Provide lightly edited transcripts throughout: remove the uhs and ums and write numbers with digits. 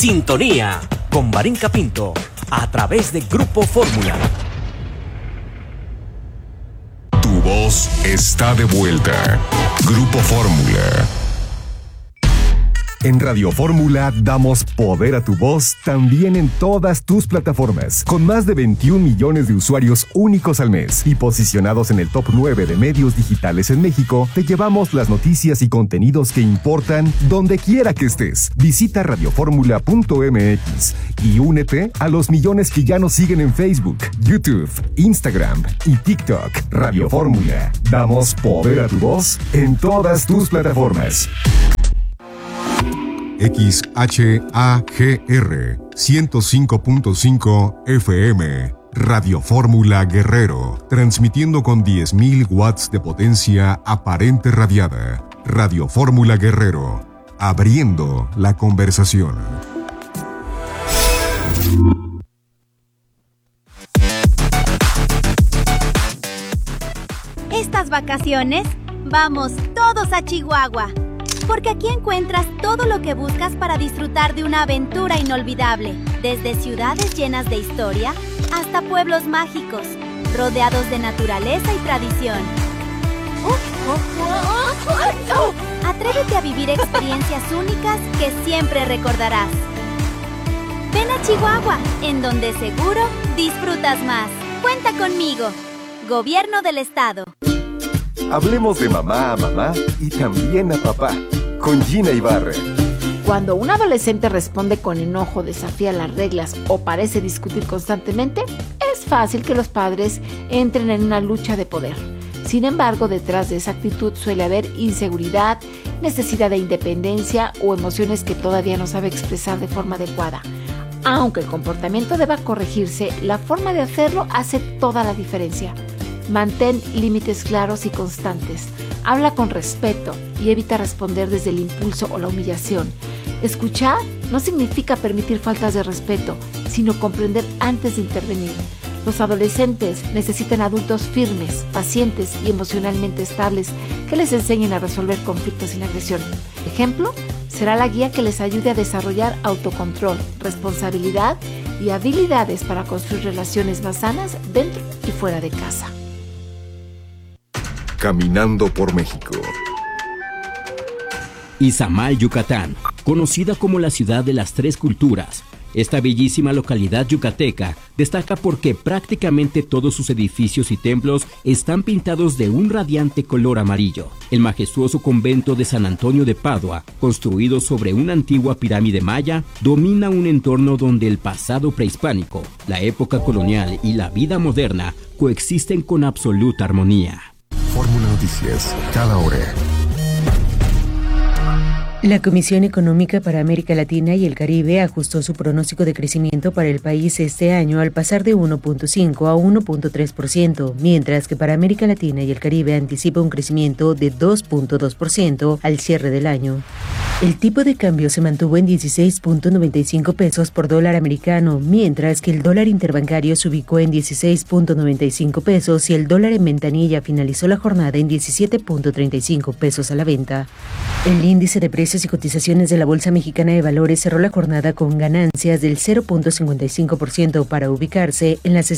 Sintonía con Marín Capinto a través de Grupo Fórmula. Tu voz está de vuelta. Grupo Fórmula. En Radio Fórmula damos poder a tu voz también en todas tus plataformas, con más de 21 millones de usuarios únicos al mes y posicionados en el top 9 de medios digitales en México. Te llevamos las noticias y contenidos que importan donde quiera que estés. Visita radioformula.mx y únete a los millones que ya nos siguen en Facebook, YouTube, Instagram y TikTok. Radio Fórmula, damos poder a tu voz en todas tus plataformas. XHAGR 105.5 FM, Radio Fórmula Guerrero, transmitiendo con 10.000 watts de potencia aparente radiada. Radio Fórmula Guerrero, abriendo la conversación. Estas vacaciones, vamos todos a Chihuahua. Porque aquí encuentras todo lo que buscas para disfrutar de una aventura inolvidable. Desde ciudades llenas de historia hasta pueblos mágicos, rodeados de naturaleza y tradición. Atrévete a vivir experiencias únicas que siempre recordarás. Ven a Chihuahua, en donde seguro disfrutas más. Cuenta conmigo. Gobierno del Estado. Hablemos de mamá a mamá y también a papá, con Gina Ibarra. Cuando un adolescente responde con enojo, desafía las reglas o parece discutir constantemente, es fácil que los padres entren en una lucha de poder. Sin embargo, detrás de esa actitud suele haber inseguridad, necesidad de independencia o emociones que todavía no sabe expresar de forma adecuada. Aunque el comportamiento deba corregirse, la forma de hacerlo hace toda la diferencia. Mantén límites claros y constantes. Habla con respeto y evita responder desde el impulso o la humillación. Escuchar no significa permitir faltas de respeto, sino comprender antes de intervenir. Los adolescentes necesitan adultos firmes, pacientes y emocionalmente estables que les enseñen a resolver conflictos sin agresión. Ejemplo, será la guía que les ayude a desarrollar autocontrol, responsabilidad y habilidades para construir relaciones más sanas dentro y fuera de casa. Caminando por México. Izamal, Yucatán, conocida como la ciudad de las tres culturas. Esta bellísima localidad yucateca destaca porque prácticamente todos sus edificios y templos están pintados de un radiante color amarillo. El majestuoso convento de San Antonio de Padua, construido sobre una antigua pirámide maya, domina un entorno donde el pasado prehispánico, la época colonial y la vida moderna coexisten con absoluta armonía. Fórmula Noticias, cada hora. La Comisión Económica para América Latina y el Caribe ajustó su pronóstico de crecimiento para el país este año al pasar de 1.5 a 1.3%, mientras que para América Latina y el Caribe anticipa un crecimiento de 2.2% al cierre del año. El tipo de cambio se mantuvo en 16.95 pesos por dólar americano, mientras que el dólar interbancario se ubicó en 16.95 pesos y el dólar en ventanilla finalizó la jornada en 17.35 pesos a la venta. El índice de precios y cotizaciones de la Bolsa Mexicana de Valores cerró la jornada con ganancias del 0.55% para ubicarse en las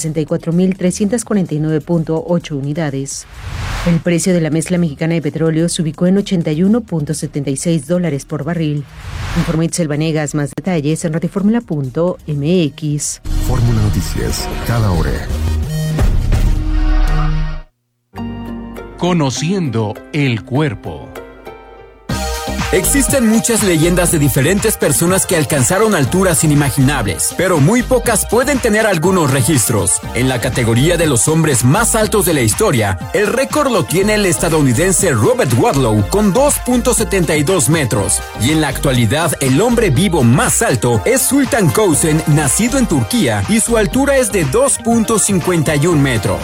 64.349.8 unidades. El precio de la mezcla mexicana de petróleo se ubicó en $81.76 por barril. Informó Itzel Vanegas, más detalles en radioformula.mx. Fórmula Noticias, cada hora. Conociendo el cuerpo. Existen muchas leyendas de diferentes personas que alcanzaron alturas inimaginables, pero muy pocas pueden tener algunos registros. En la categoría de los hombres más altos de la historia, el récord lo tiene el estadounidense Robert Wadlow con 2.72 metros. Y en la actualidad, el hombre vivo más alto es Sultan Kösen, nacido en Turquía, y su altura es de 2.51 metros.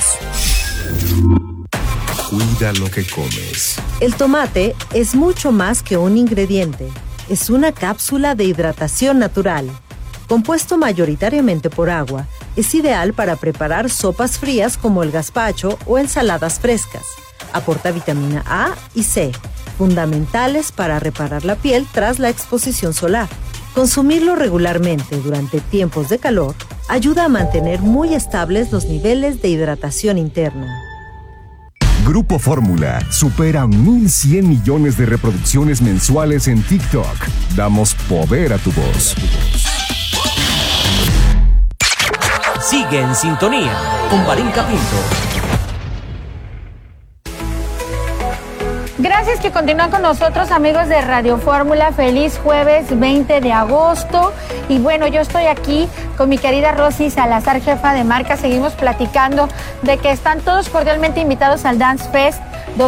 Cuida lo que comes. El tomate es mucho más que un ingrediente. Es una cápsula de hidratación natural. Compuesto mayoritariamente por agua, es ideal para preparar sopas frías como el gazpacho o ensaladas frescas. Aporta vitamina A y C, fundamentales para reparar la piel tras la exposición solar. Consumirlo regularmente durante tiempos de calor ayuda a mantener muy estables los niveles de hidratación interna. Grupo Fórmula supera 1.100 millones de reproducciones mensuales en TikTok. Damos poder a tu voz. Sigue en sintonía con Marín Capinto. Gracias que continúan con nosotros, amigos de Radio Fórmula. Feliz jueves 20 de agosto. Y bueno, yo estoy aquí con mi querida Rosy Salazar, jefa de marca. Seguimos platicando de que están todos cordialmente invitados al Dance Fest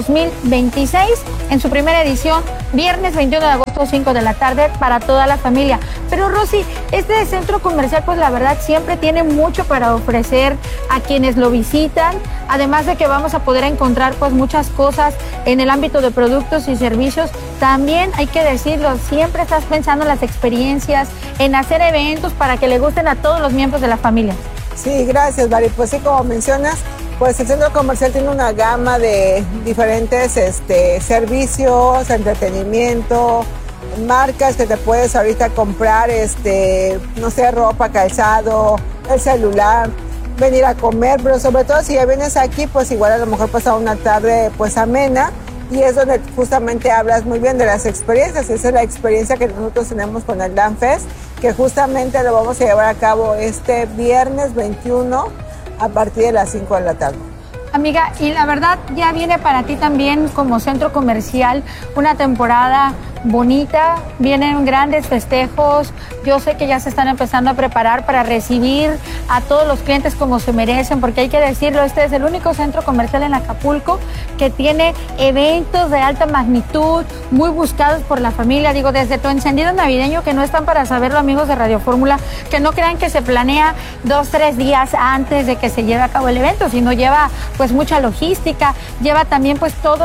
2026 en su primera edición, viernes 21 de agosto, 5 de la tarde, para toda la familia. Pero Rosy, este centro comercial, pues la verdad siempre tiene mucho para ofrecer a quienes lo visitan, además de que vamos a poder encontrar pues muchas cosas en el ámbito de productos y servicios. También hay que decirlo, siempre estás pensando en las experiencias, en hacer eventos para que le gusten a todos los miembros de la familia. Sí, gracias, Mari. Pues sí, como mencionas, pues el centro comercial tiene una gama de diferentes servicios, entretenimiento, marcas que te puedes ahorita comprar, no sé, ropa, calzado, el celular, venir a comer, pero sobre todo si ya vienes aquí, pues igual a lo mejor pasar una tarde pues amena, y es donde justamente hablas muy bien de las experiencias. Esa es la experiencia que nosotros tenemos con el Dance Fest, que justamente lo vamos a llevar a cabo este viernes 21 a partir de las 5 de la tarde. Amiga, y la verdad ya viene para ti también como centro comercial una temporada bonita, vienen grandes festejos. Yo sé que ya se están empezando a preparar para recibir a todos los clientes como se merecen, porque hay que decirlo, este es el único centro comercial en Acapulco que tiene eventos de alta magnitud, muy buscados por la familia. Digo, desde tu encendido navideño, que no están para saberlo, amigos de Radio Fórmula, que no crean que se planea 2-3 días antes de que se lleve a cabo el evento, sino lleva pues mucha logística, lleva también pues todo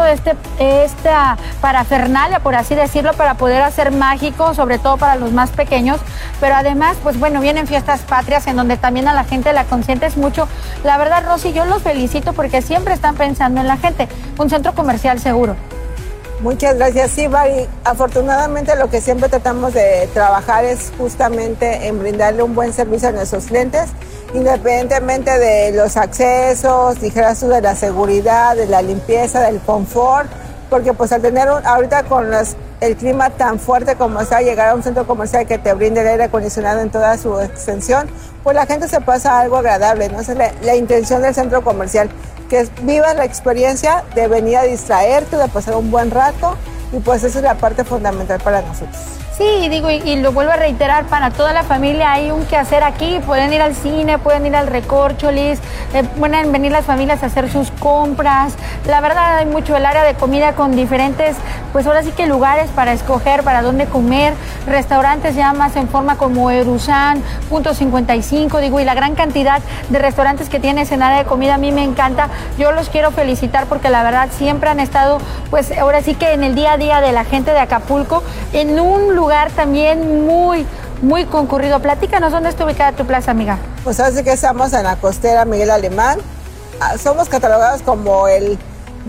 esta parafernalia, por así decirlo, para poder hacer mágico, sobre todo para los más pequeños. Pero además, pues bueno, vienen fiestas patrias en donde también a la gente la consientes mucho. La verdad, Rosy, yo los felicito porque siempre están pensando en la gente. Un centro comercial seguro. Muchas gracias, sí, Mari. Afortunadamente lo que siempre tratamos de trabajar es justamente en brindarle un buen servicio a nuestros clientes, independientemente de los accesos, dijeras tú, de la seguridad, de la limpieza, del confort, porque pues al tener ahorita con el clima tan fuerte como está, llegar a un centro comercial que te brinde el aire acondicionado en toda su extensión, pues la gente se pasa algo agradable, ¿no? Esa es la intención del centro comercial, que vivas la experiencia de venir a distraerte, de pasar un buen rato, y pues esa es la parte fundamental para nosotros. Sí, digo, y lo vuelvo a reiterar, para toda la familia hay un quehacer aquí. Pueden ir al cine, pueden ir al Recorcholis, pueden venir las familias a hacer sus compras. La verdad hay mucho, el área de comida con diferentes, pues ahora sí que lugares para escoger, para dónde comer, restaurantes ya más en forma como Erusan, Punto 55, digo, y la gran cantidad de restaurantes que tienes en área de comida a mí me encanta. Yo los quiero felicitar porque la verdad siempre han estado, pues ahora sí que en el día a día de la gente de Acapulco, en un lugar también muy concurrido. Platícanos, ¿dónde está ubicada tu plaza, amiga? Pues así que estamos en la costera Miguel Alemán. Somos catalogados como el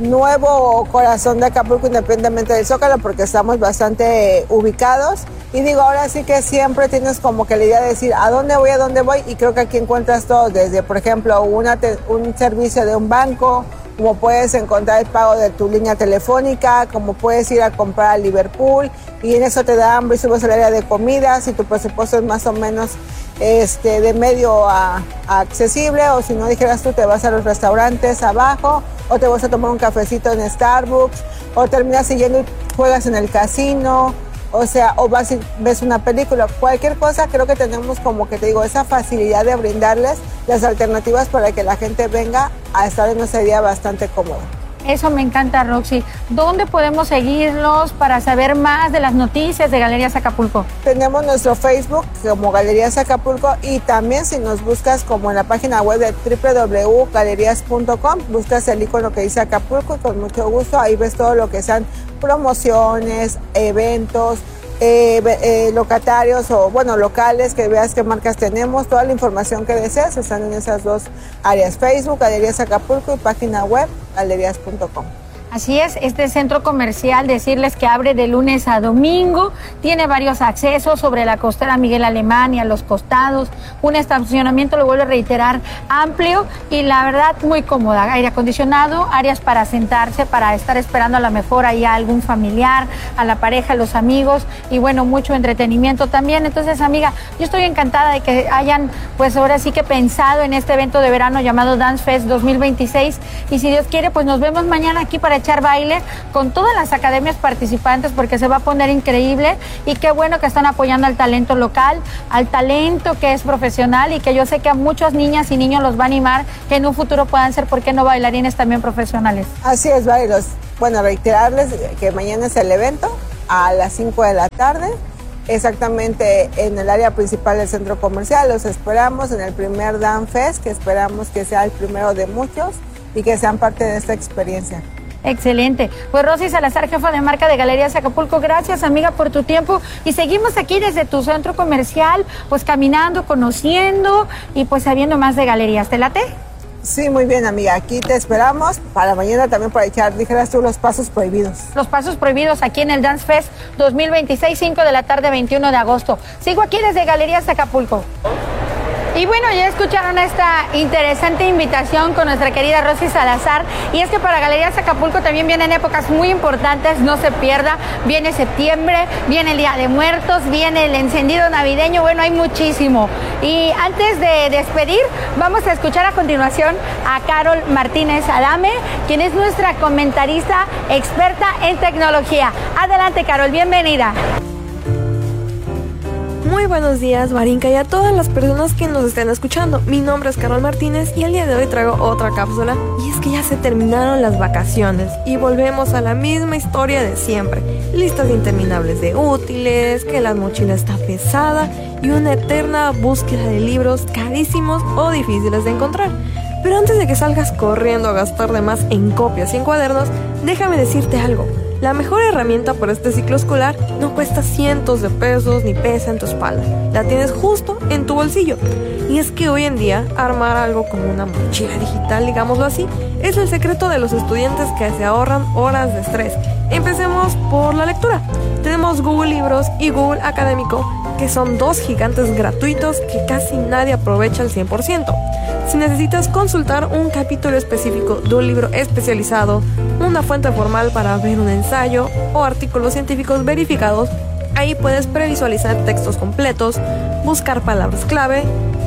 nuevo corazón de Acapulco, independientemente del Zócalo, porque estamos bastante ubicados. Y digo, ahora sí que siempre tienes como que la idea de decir a dónde voy, y creo que aquí encuentras todo, desde por ejemplo un servicio de un banco, como puedes encontrar el pago de tu línea telefónica, como puedes ir a comprar a Liverpool y en eso te da hambre y subes al área de comida, si tu presupuesto es más o menos de medio a accesible, o si no, dijeras tú, te vas a los restaurantes abajo, o te vas a tomar un cafecito en Starbucks, o terminas siguiendo y juegas en el casino, o sea, o vas y ves una película, cualquier cosa. Creo que tenemos, como que te digo, esa facilidad de brindarles las alternativas para que la gente venga a estar en ese día bastante cómodo. Eso me encanta, Roxy. ¿Dónde podemos seguirlos para saber más de las noticias de Galerías Acapulco? Tenemos nuestro Facebook como Galerías Acapulco, y también si nos buscas como en la página web de www.galerías.com, buscas el icono que dice Acapulco y con mucho gusto ahí ves todo lo que sean promociones, eventos, locatarios o bueno, locales, que veas qué marcas tenemos. Toda la información que deseas están en esas dos áreas: Facebook, Galerías Acapulco, y página web, galerías.com. Así es, este centro comercial, decirles que abre de lunes a domingo, tiene varios accesos sobre la costera Miguel Alemán y a los costados, un estacionamiento, lo vuelvo a reiterar, amplio y la verdad muy cómoda, aire acondicionado, áreas para sentarse, para estar esperando a lo mejor ahí a algún familiar, a la pareja, a los amigos y bueno, mucho entretenimiento también. Entonces, amiga, yo estoy encantada de que hayan, pues ahora sí que pensado en este evento de verano llamado Dance Fest 2026 y si Dios quiere, pues nos vemos mañana aquí para echar baile con todas las academias participantes porque se va a poner increíble y qué bueno que están apoyando al talento local, al talento que es profesional y que yo sé que a muchas niñas y niños los va a animar que en un futuro puedan ser, ¿por qué no?, bailarines también profesionales. Así es, Bailos. Bueno, reiterarles que mañana es el evento a las 5 de la tarde, exactamente en el área principal del centro comercial. Los esperamos en el primer Dance Fest, que esperamos que sea el primero de muchos y que sean parte de esta experiencia. Excelente. Pues Rosy Salazar, jefa de marca de Galerías Acapulco, gracias amiga por tu tiempo y seguimos aquí desde tu centro comercial, pues caminando, conociendo y pues sabiendo más de galerías. ¿Te late? Sí, muy bien amiga, aquí te esperamos para mañana también para echar, dijeras tú, los pasos prohibidos. Los pasos prohibidos aquí en el Dance Fest 2026, 5 de la tarde, 21 de agosto. Sigo aquí desde Galerías Acapulco. Y bueno, ya escucharon esta interesante invitación con nuestra querida Rosy Salazar. Y es que para Galerías Acapulco también vienen épocas muy importantes, no se pierda. Viene septiembre, viene el Día de Muertos, viene el encendido navideño, bueno, hay muchísimo. Y antes de despedir, vamos a escuchar a continuación a Carol Martínez Adame, quien es nuestra comentarista experta en tecnología. Adelante, Carol, bienvenida. Muy buenos días, Marinka, y a todas las personas que nos estén escuchando. Mi nombre es Carol Martínez y el día de hoy traigo otra cápsula. Y es que ya se terminaron las vacaciones y volvemos a la misma historia de siempre. Listas interminables de útiles, que la mochila está pesada y una eterna búsqueda de libros carísimos o difíciles de encontrar. Pero antes de que salgas corriendo a gastar de más en copias y en cuadernos, déjame decirte algo. La mejor herramienta para este ciclo escolar no cuesta cientos de pesos ni pesa en tu espalda. La tienes justo en tu bolsillo. Y es que hoy en día, armar algo como una mochila digital, digámoslo así, es el secreto de los estudiantes que se ahorran horas de estrés. Empecemos por la lectura. Tenemos Google Libros y Google Académico, que son dos gigantes gratuitos que casi nadie aprovecha al 100%. Si necesitas consultar un capítulo específico de un libro especializado, una fuente formal para ver un ensayo o artículos científicos verificados, ahí puedes previsualizar textos completos, buscar palabras clave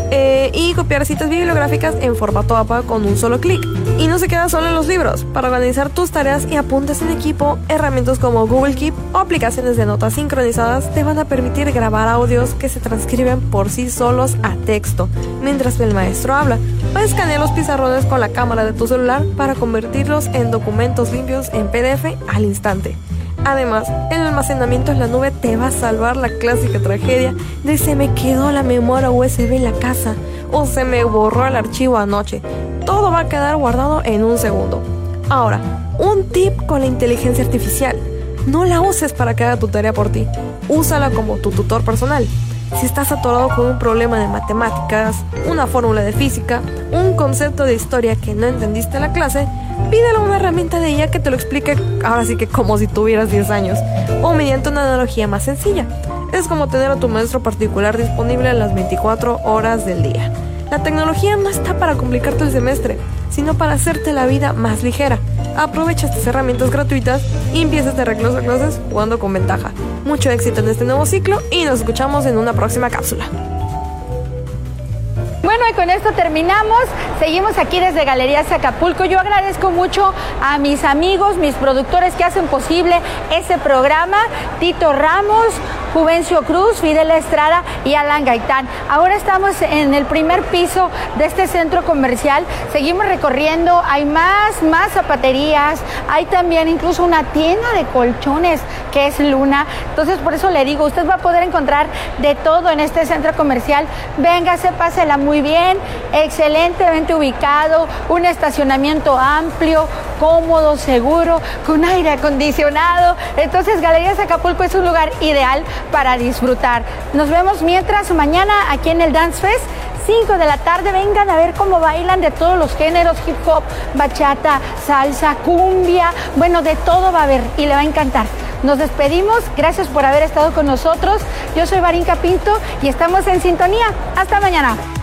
y copiar citas bibliográficas en formato APA con un solo clic. Y no se queda solo en los libros. Para organizar tus tareas y apuntes en equipo, herramientas como Google Keep o aplicaciones de notas sincronizadas te van a permitir grabar audios que se transcriben por sí solos a texto mientras el maestro habla. Puedes escanear los pizarrones con la cámara de tu celular para convertirlos en documentos limpios en PDF al instante. Además, el almacenamiento en la nube te va a salvar la clásica tragedia de se me quedó la memoria USB en la casa o se me borró el archivo anoche. Todo va a quedar guardado en un segundo. Ahora, un tip con la inteligencia artificial. No la uses para que haga tu tarea por ti. Úsala como tu tutor personal. Si estás atorado con un problema de matemáticas, una fórmula de física, un concepto de historia que no entendiste en la clase, pídele una herramienta de ella que te lo explique ahora sí que como si tuvieras 10 años, o mediante una analogía más sencilla. Es como tener a tu maestro particular disponible las 24 horas del día. La tecnología no está para complicarte el semestre, sino para hacerte la vida más ligera. Aprovecha estas herramientas gratuitas y empieza de recluso a clases jugando con ventaja. Mucho éxito en este nuevo ciclo y nos escuchamos en una próxima cápsula. Bueno, y con esto terminamos. Seguimos aquí desde Galerías Acapulco. Yo agradezco mucho a mis amigos, mis productores que hacen posible este programa, Tito Ramos, Juvencio Cruz, Fidel Estrada y Alan Gaitán. Ahora estamos en el primer piso de este centro comercial. Seguimos recorriendo, hay más zapaterías, hay también incluso una tienda de colchones que es Luna. Entonces, por eso le digo, usted va a poder encontrar de todo en este centro comercial. Véngase, pásela muy bien, excelentemente ubicado, un estacionamiento amplio, cómodo, seguro, con aire acondicionado. Entonces, Galerías Acapulco es un lugar ideal para disfrutar. Nos vemos mientras mañana aquí en el Dance Fest, 5 de la tarde. Vengan a ver cómo bailan de todos los géneros, hip hop, bachata, salsa, cumbia, bueno, de todo va a haber y le va a encantar. Nos despedimos, gracias por haber estado con nosotros. Yo soy Varinka Pinto y estamos en sintonía. Hasta mañana.